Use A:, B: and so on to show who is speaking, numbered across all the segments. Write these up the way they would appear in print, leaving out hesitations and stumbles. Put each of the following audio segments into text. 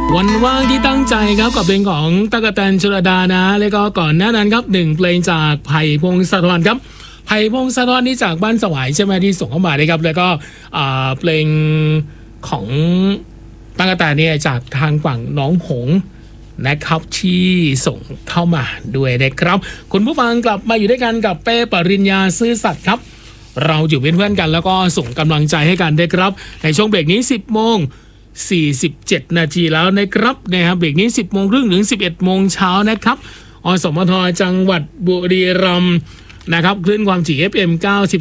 A: วันว่างที่ตั้งใจครับกับเพลงของตั๊กแตนชลดานะแล้วก็ก่อนหน้านั้นครับ1เพลงจากไผ่พงศธรครับไผ่พงศธรนี่จากบ้านสวายใช่ไหมที่ส่งเข้ามาเลยครับแล้วก็เพลงของตั๊กแตนเนี่ยจากทางฝั่งน้องหงนะครับที่ส่งเข้ามาด้วยนะครับคุณผู้ฟังกลับมาอยู่ด้วยกันกับเป้ปริญญาซื่อสัตย์ครับเราอยู่เป็นเพื่อนกันแล้วก็ส่งกำลังใจให้กันด้วยครับในช่วงเบรกนี้10 โมง 47 นาทีแล้วนะครับเบรกนี้ 10 โมงครึ่งถึง 11 โมงเช้านะครับอสมทจังหวัดบุรีรัมย์นะครับคลื่นความถี่ FM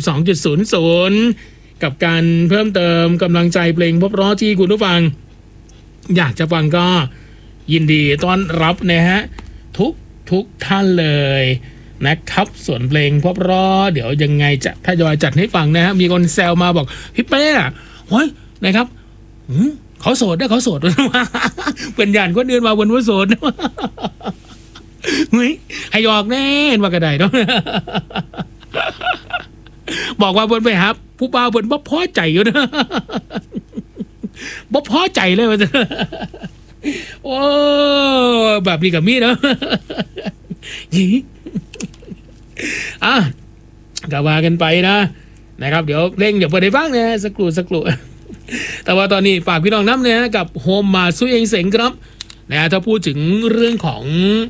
A: 92.00 กับการเพิ่มเติมกำลังใจเพลงเพราะๆที่คุณผู้ฟังอยากจะฟังก็ยินดีต้อนรับนะฮะทุกท่านเลยนะครับส่วนเพลงเพราะๆเดี๋ยวยังไงจะทยอยจัดให้ฟังนะฮะมีคนแซวมาบอกพี่เป้โอ้ยนะครับเขาโสดได้เขาโสดเป็นยันคนอื่นมาบนว่าโสดเฮ้ยให้ยอกแน่มากระไดเนาะบอกว่าบนไปครับผู้บ่าวบนบ่พอใจอยู่นะบ่พอใจเลยว่าโอ้แบบนี้กับมี่เนาะก็ว่ากันไปนะครับเดี๋ยวเร่งเดี๋ยวเปิดให้ฟังนะสักครู่แต่ว่าตอนนี้ฝากพี่น้องน้ำเนี่ยกับโฮมมาซุยเองเสงครับถ้าพูดถึงเรื่องของ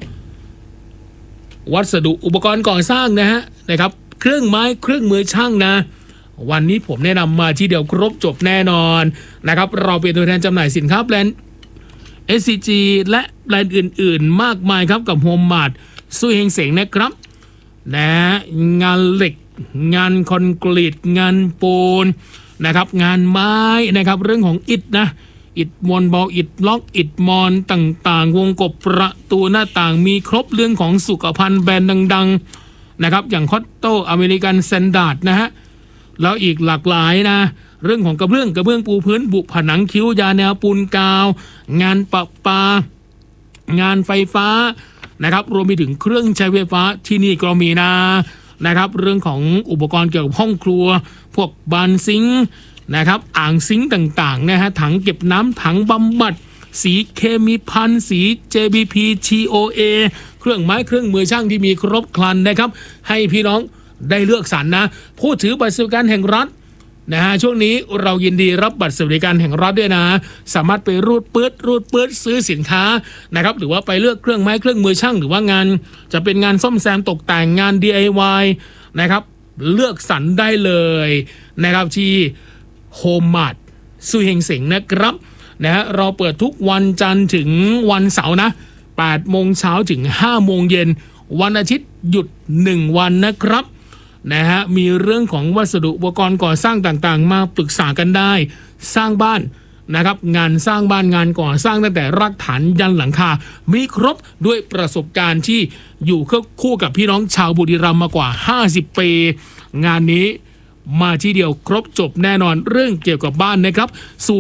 A: วัสดุอุปกรณ์ก่อสร้างนะครับเครื่องไม้เครื่องมือช่างวันนี้ผมแนะนำมาที่เดียวครบจบแน่นอนนะครับเราเป็นตัวแทนจำหน่ายสินค้าแบรนด์ SCG และแบรนด์อื่นๆมากมายครับกับโฮมมาซุยเองเสงนะครับงานเหล็กงานคอนกรีตงานปูนนะครับงานไม้นะครับเรื่องของอิฐอิฐมวลเบาอิฐล็อกอิฐมอนต่างๆวงกบประตูหน้าต่างมีครบเรื่องของสุขภัณฑ์แบรนด์ดังๆนะครับอย่างคอตโตอเมริกันสแตนดาร์ดแล้วอีกหลากหลายเรื่องของกระเบื้องปูพื้นบุผนังคิ้วยาแนวปูนกาวงานประปางานไฟฟ้านะครับรวมไปถึงเครื่องใช้ไฟฟ้าที่นี่ก็มีนะครับเรื่องของอุปกรณ์เกี่ยวกับห้องครัวพวกบานซิงค์นะครับอ่างซิงค์ต่างๆถังเก็บน้ำถังบำบัดสีเคมีพันสี JBP TOA เครื่องไม้เครื่องมือช่างที่มีครบครันนะครับให้พี่น้องได้เลือกสรรผู้ถือบัตรสวัสดิการแห่งรัฐช่วงนี้เรายินดีรับบัตรสวัสดิการแห่งรัฐด้วยสามารถไปรูดปื๊ดซื้อสินค้านะครับหรือว่าไปเลือกเครื่องไม้เครื่องมือช่างหรือว่างานจะเป็นงานซ่อมแซมตกแต่งงาน DIY นะครับเลือกสรรได้เลยนะครับที่โฮมมาร์ทซุยเฮงเสงนะครับเราเปิดทุกวันจันทร์ถึงวันเสาร์8 โมงเช้าถึง5 โมงเย็นวันอาทิตย์หยุด1 วันนะครับมีเรื่องของวัสดุอุปกรณ์ก่อสร้างต่างๆมาปรึกษากันได้สร้างบ้านนะครับงานสร้างบ้านงานก่อสร้างตั้งแต่รากฐานยันหลังคามีครบด้วยประสบการณ์ที่อยู่คู่กับพี่น้องชาวบุรีรัมย์มากว่า50 ปีงานนี้มาที่เดียวครบจบแน่นอนเรื่องเกี่ยวกับบ้านนะครับ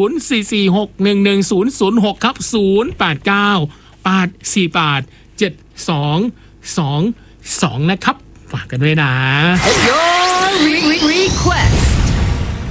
A: 0446111006ครับ0898487222นะครับฝากกันด้วยนะ